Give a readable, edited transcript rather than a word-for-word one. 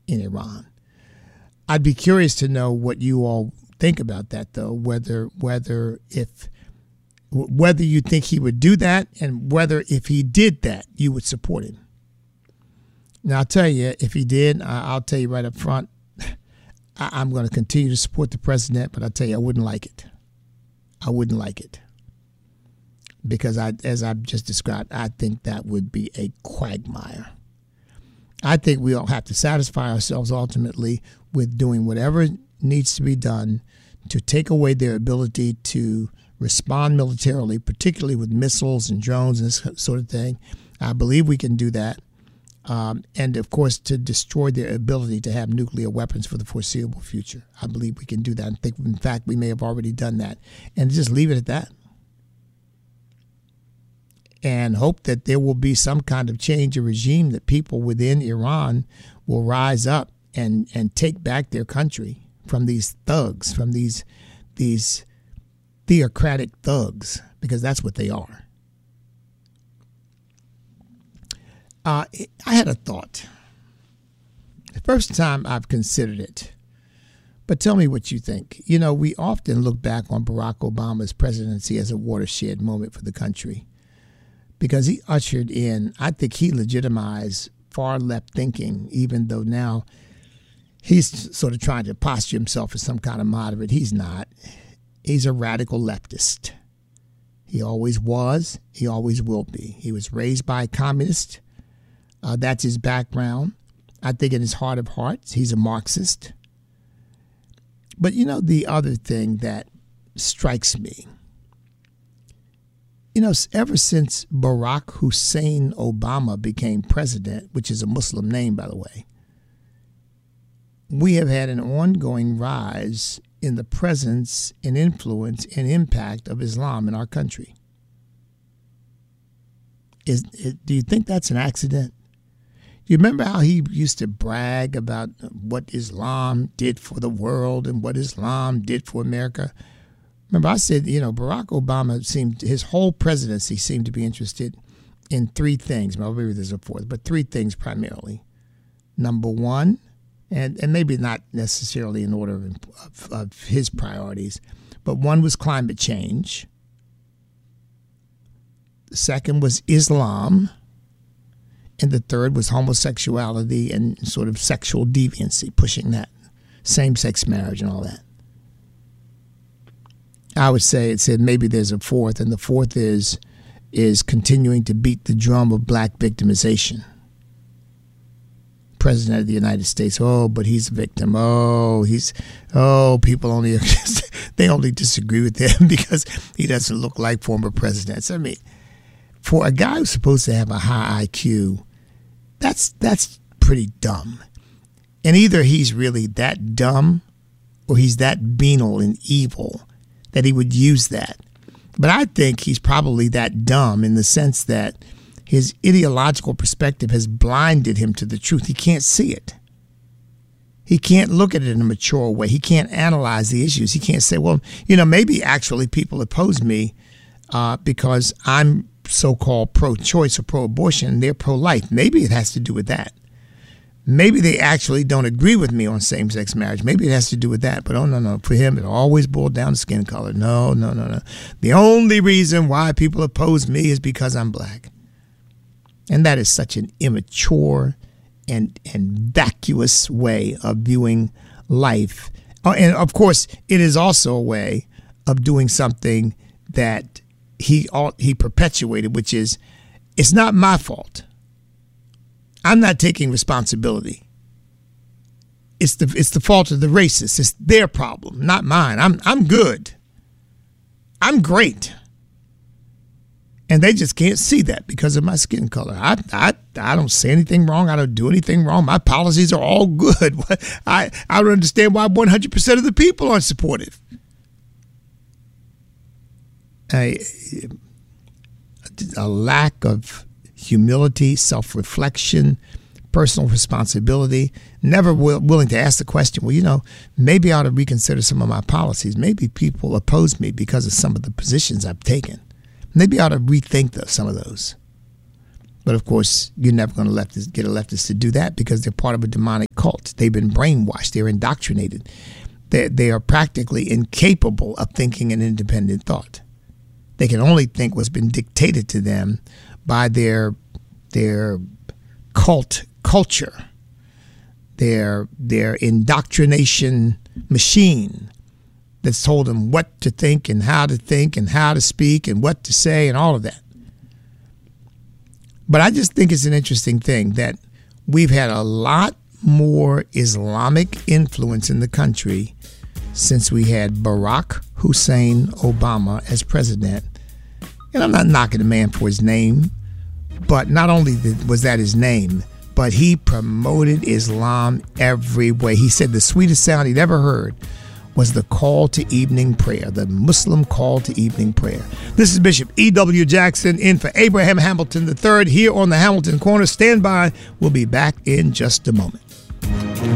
in Iran. I'd be curious to know what you all think about that, though, whether you think he would do that, and whether if he did that, you would support him. Now, I'll tell you, if he did, I'll tell you right up front, I'm going to continue to support the president, but I'll tell you, I wouldn't like it. I wouldn't like it. Because as I've just described, I think that would be a quagmire. I think we all have to satisfy ourselves ultimately with doing whatever needs to be done to take away their ability to respond militarily, particularly with missiles and drones and this sort of thing. I believe we can do that. And, of course, to destroy their ability to have nuclear weapons for the foreseeable future. I believe we can do that. I think, in fact, we may have already done that. And just leave it at that. And hope that there will be some kind of change of regime, that people within Iran will rise up and take back their country from these thugs, from these theocratic thugs, because that's what they are. I had a thought. The first time I've considered it. But tell me what you think. You know, we often look back on Barack Obama's presidency as a watershed moment for the country, because he ushered in, I think he legitimized far left thinking, even though now he's sort of trying to posture himself as some kind of moderate. He's not. He's a radical leftist. He always was. He always will be. He was raised by a communist. That's his background. I think in his heart of hearts, he's a Marxist. But you know, the other thing that strikes me, you know, ever since Barack Hussein Obama became president, which is a Muslim name, by the way, we have had an ongoing rise in the presence and influence and impact of Islam in our country. Do you think that's an accident? Do you remember how he used to brag about what Islam did for the world and what Islam did for America? Remember, I said, you know, Barack Obama his whole presidency seemed to be interested in three things. Well, maybe there's a fourth, but three things primarily. Number one, and maybe not necessarily in order of his priorities, but one was climate change. The second was Islam. And the third was homosexuality and sort of sexual deviancy, pushing that, same-sex marriage and all that. I would say it said maybe there's a fourth, and the fourth is continuing to beat the drum of black victimization. President of the United States, oh, but he's a victim. People only they only disagree with him because he doesn't look like former presidents. I mean, for a guy who's supposed to have a high IQ, that's pretty dumb. And either he's really that dumb or he's that venal and evil that he would use that. But I think he's probably that dumb in the sense that his ideological perspective has blinded him to the truth. He can't see it. He can't look at it in a mature way. He can't analyze the issues. He can't say, well, you know, maybe actually people oppose me because I'm so-called pro-choice or pro-abortion and they're pro-life. Maybe it has to do with that. Maybe they actually don't agree with me on same-sex marriage. Maybe it has to do with that. But no. For him, it always boiled down to skin color. No. The only reason why people oppose me is because I'm black. And that is such an immature and vacuous way of viewing life. And, of course, it is also a way of doing something that he perpetuated, which is, it's not my fault. I'm not taking responsibility. It's the fault of the racists. It's their problem, not mine. I'm good. I'm great. And they just can't see that because of my skin color. I don't say anything wrong. I don't do anything wrong. My policies are all good. I don't understand why 100% of the people aren't supportive. A lack of humility, self-reflection, personal responsibility, never willing to ask the question, well, you know, maybe I ought to reconsider some of my policies. Maybe people oppose me because of some of the positions I've taken. Maybe I ought to rethink some of those. But of course, you're never going to get a leftist to do that because they're part of a demonic cult. They've been brainwashed. They're indoctrinated. They are practically incapable of thinking an independent thought. They can only think what's been dictated to them by their cult culture, their indoctrination machine that's told them what to think and how to speak and what to say and all of that. But I just think it's an interesting thing that we've had a lot more Islamic influence in the country since we had Barack Hussein Obama as president. And I'm not knocking the man for his name, but not only was that his name, but he promoted Islam every way. He said the sweetest sound he'd ever heard was the call to evening prayer, the Muslim call to evening prayer. This is Bishop E.W. Jackson in for Abraham Hamilton III here on the Hamilton Corner. Stand by. We'll be back in just a moment.